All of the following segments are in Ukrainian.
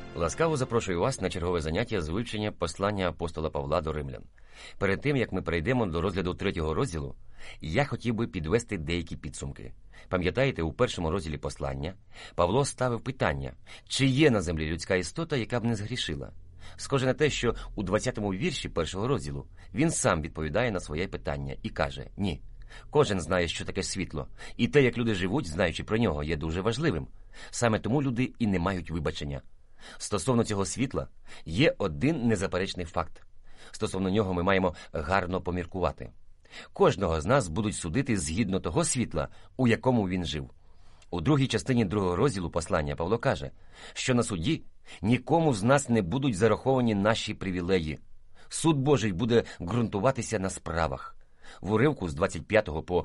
Ласкаво запрошую вас на чергове заняття з вивчення послання апостола Павла до римлян. Перед тим, як ми перейдемо до розгляду 3-го розділу, я хотів би підвести деякі підсумки. Пам'ятаєте, у 1-му розділі послання Павло ставив питання, чи є на землі людська істота, яка б не згрішила. Схоже на те, що у 20-му вірші 1-го розділу він сам відповідає на своє питання і каже «Ні». Кожен знає, що таке світло, і те, як люди живуть, знаючи про нього, є дуже важливим. Саме тому люди і не мають вибачення. Стосовно цього світла є один незаперечний факт. Стосовно нього ми маємо гарно поміркувати. Кожного з нас будуть судити згідно того світла, у якому він жив. У другій частині 2-го розділу послання Павло каже, що на суді нікому з нас не будуть зараховані наші привілеї. Суд Божий буде ґрунтуватися на справах. В уривку з 25 по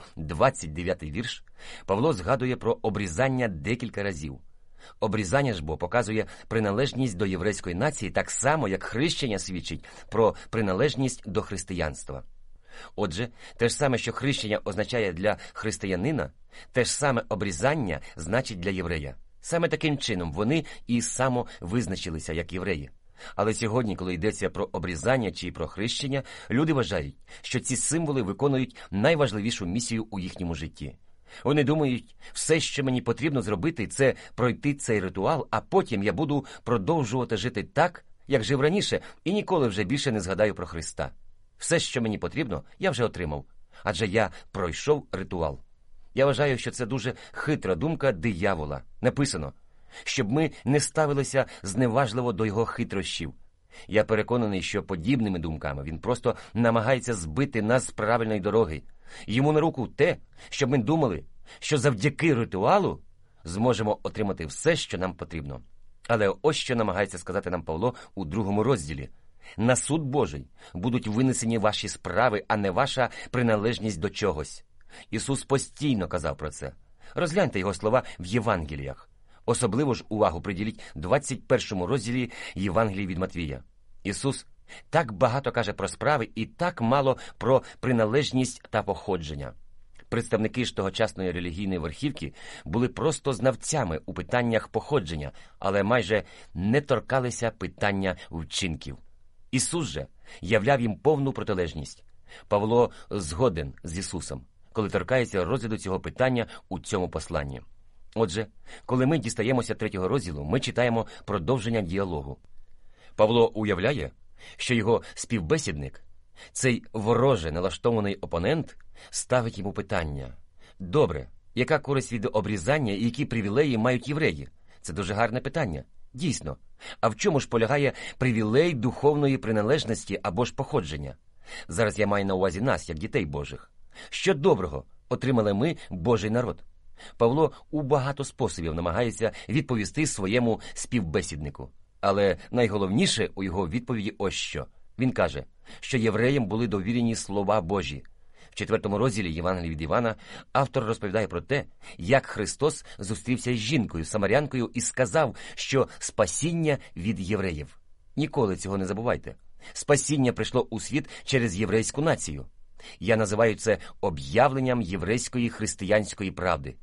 29 вірш Павло згадує про обрізання декілька разів. Обрізання ж бо показує приналежність до єврейської нації так само, як хрещення свідчить про приналежність до християнства. Отже, те ж саме, що хрещення означає для християнина, те ж саме обрізання значить для єврея. Саме таким чином вони і самовизначилися як євреї. Але сьогодні, коли йдеться про обрізання чи про хрещення, люди вважають, що ці символи виконують найважливішу місію у їхньому житті. Вони думають, все, що мені потрібно зробити, це пройти цей ритуал, а потім я буду продовжувати жити так, як жив раніше, і ніколи вже більше не згадаю про Христа. Все, що мені потрібно, я вже отримав, адже я пройшов ритуал. Я вважаю, що це дуже хитра думка диявола. Написано, щоб ми не ставилися зневажливо до його хитрощів. Я переконаний, що подібними думками він просто намагається збити нас з правильної дороги. Йому на руку те, щоб ми думали, що завдяки ритуалу зможемо отримати все, що нам потрібно. Але ось що намагається сказати нам Павло у 2-му розділі. На суд Божий будуть винесені ваші справи, а не ваша приналежність до чогось. Ісус постійно казав про це. Розгляньте його слова в Євангеліях. Особливо ж увагу приділіть 21-му розділі Євангелії від Матвія. Ісус так багато каже про справи і так мало про приналежність та походження. Представники ж тогочасної релігійної верхівки були просто знавцями у питаннях походження, але майже не торкалися питання вчинків. Ісус же являв їм повну протилежність. Павло згоден з Ісусом, коли торкається розгляду цього питання у цьому посланні. Отже, коли ми дістаємося 3-го розділу, ми читаємо продовження діалогу. Павло уявляє, що його співбесідник, цей вороже налаштований опонент, ставить йому питання. Добре, яка користь від обрізання і які привілеї мають євреї? Це дуже гарне питання. Дійсно. А в чому ж полягає привілей духовної приналежності або ж походження? Зараз я маю на увазі нас, як дітей Божих. Що доброго отримали ми, Божий народ? Павло у багато способів намагається відповісти своєму співбесіднику. Але найголовніше у його відповіді ось що. Він каже, що євреям були довірені слова Божі. В 4-му розділі Євангелії від Івана автор розповідає про те, як Христос зустрівся з жінкою, самарянкою, і сказав, що спасіння від євреїв. Ніколи цього не забувайте. Спасіння прийшло у світ через єврейську націю. Я називаю це об'явленням єврейської християнської правди.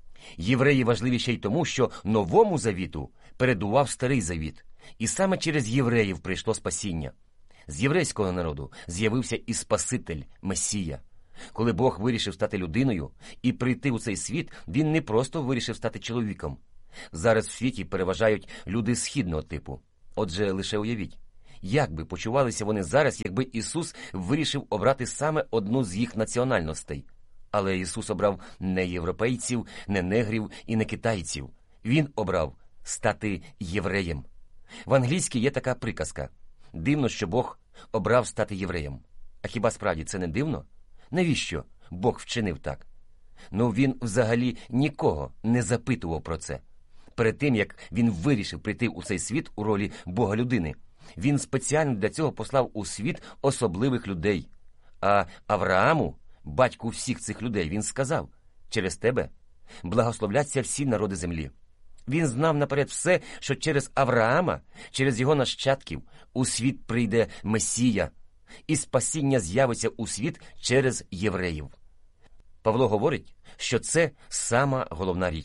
Євреї важливі ще й тому, що Новому Завіту передував Старий Завіт, і саме через євреїв прийшло спасіння. З єврейського народу з'явився і Спаситель, Месія. Коли Бог вирішив стати людиною і прийти у цей світ, він не просто вирішив стати чоловіком. Зараз в світі переважають люди східного типу. Отже, лише уявіть, як би почувалися вони зараз, якби Ісус вирішив обрати саме одну з їх національностей. Але Ісус обрав не європейців, не негрів і не китайців. Він обрав стати євреєм. В англійській є така приказка. Дивно, що Бог обрав стати євреєм. А хіба справді це не дивно? Навіщо Бог вчинив так? Він взагалі нікого не запитував про це. Перед тим, як він вирішив прийти у цей світ у ролі Бога-людини, він спеціально для цього послав у світ особливих людей. А Аврааму, батьку всіх цих людей, він сказав, через тебе благословляться всі народи землі. Він знав наперед все, що через Авраама, через його нащадків, у світ прийде Месія, і спасіння з'явиться у світ через євреїв. Павло говорить, що це сама головна річ.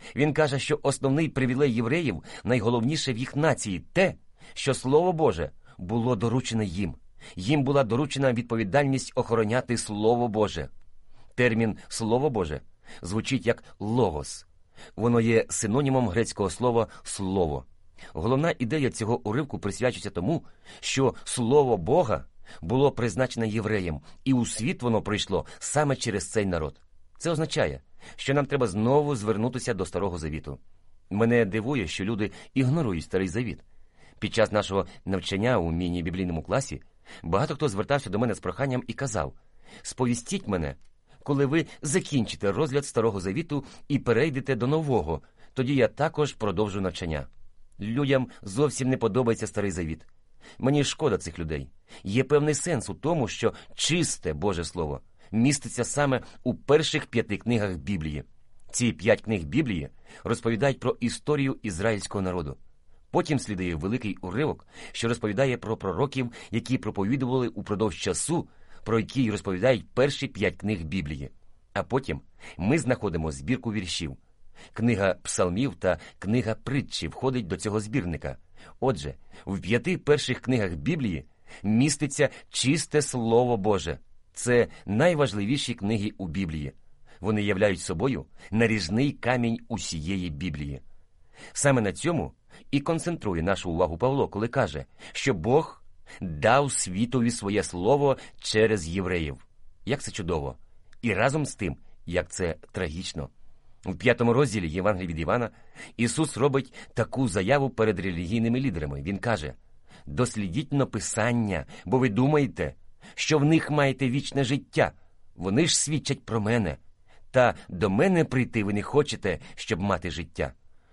Він каже, що основний привілей євреїв, найголовніше в їх нації – те, що Слово Боже було доручене їм. Їм була доручена відповідальність охороняти Слово Боже. Термін «Слово Боже» звучить як «логос». Воно є синонімом грецького слова «слово». Головна ідея цього уривку присвячується тому, що Слово Бога було призначене євреям, і у світ воно прийшло саме через цей народ. Це означає, що нам треба знову звернутися до Старого Завіту. Мене дивує, що люди ігнорують Старий Завіт. Під час нашого навчання у міні-біблійному класі багато хто звертався до мене з проханням і казав: «Сповістіть мене, коли ви закінчите розгляд Старого Завіту і перейдете до Нового, тоді я також продовжу навчання». Людям зовсім не подобається Старий Завіт. Мені шкода цих людей. Є певний сенс у тому, що чисте Боже Слово міститься саме у перших 5 книгах Біблії. Ці 5 книг Біблії розповідають про історію ізраїльського народу. Потім слідує великий уривок, що розповідає про пророків, які проповідували упродовж часу, про який розповідають перші 5 книг Біблії. А потім ми знаходимо збірку віршів. Книга псалмів та книга притчі входить до цього збірника. Отже, в 5 перших книгах Біблії міститься чисте Слово Боже. Це найважливіші книги у Біблії. Вони являють собою наріжний камінь усієї Біблії. Саме на цьому і концентрує нашу увагу Павло, коли каже, що Бог дав світові своє слово через євреїв. Як це чудово! І разом з тим, як це трагічно. У 5 розділі Євангелія від Івана Ісус робить таку заяву перед релігійними лідерами. Він каже: «Дослідіть Писання, бо ви думаєте, що в них маєте вічне життя. Вони ж свідчать про мене. Та до мене прийти ви не хочете, щоб мати життя».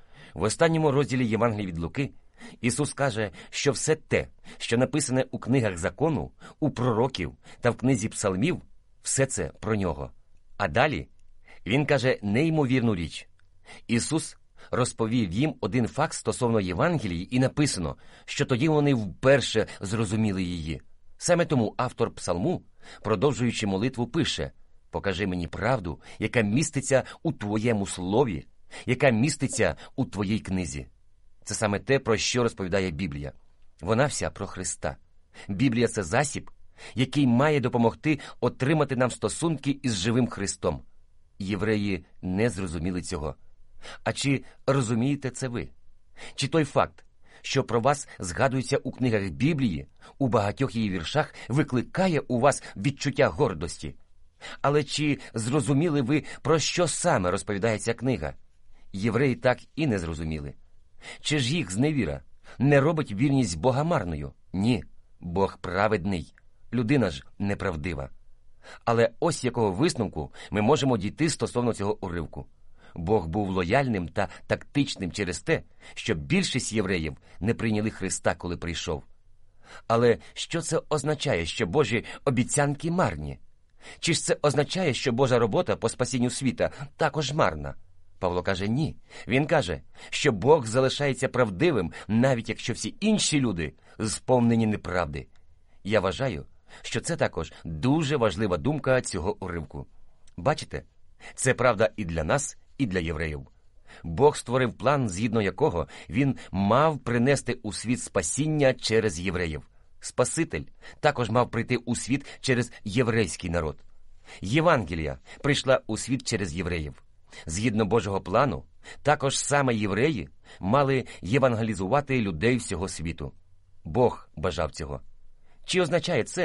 В останньому розділі Євангелія від Луки Ісус каже, що все те, що написане у книгах закону, у пророків та в книзі псалмів, все це про нього. А далі Він каже неймовірну річ. Ісус розповів їм один факт стосовно Євангелії, і написано, що тоді вони вперше зрозуміли її. Саме тому автор псалму, продовжуючи молитву, пише: «Покажи мені правду, яка міститься у Твоєму слові, яка міститься у Твоїй книзі». Це саме те, про що розповідає Біблія. Вона вся про Христа. Біблія – це засіб, який має допомогти отримати нам стосунки із живим Христом. Євреї не зрозуміли цього. А чи розумієте це ви? Чи той факт, що про вас згадується у книгах Біблії, у багатьох її віршах, викликає у вас відчуття гордості? Але чи зрозуміли ви, про що саме розповідає ця книга? Євреї так і не зрозуміли. Чи ж їх зневіра не робить вірність Бога марною? Ні, Бог праведний, людина ж неправдива. Але ось якого висновку ми можемо дійти стосовно цього уривку. Бог був лояльним та тактичним через те, що більшість євреїв не прийняли Христа, коли прийшов. Але що це означає, що Божі обіцянки марні? Чи ж це означає, що Божа робота по спасінню світа також марна? Павло каже ні. Він каже, що Бог залишається правдивим, навіть якщо всі інші люди сповнені неправди. Я вважаю, що це також дуже важлива думка цього уривку. Бачите, це правда і для нас, і для євреїв. Бог створив план, згідно якого Він мав принести у світ спасіння через євреїв. Спаситель також мав прийти у світ через єврейський народ. Євангелія прийшла у світ через євреїв. Згідно Божого плану, також саме євреї мали євангелізувати людей всього світу. Бог бажав цього. Чи означає це,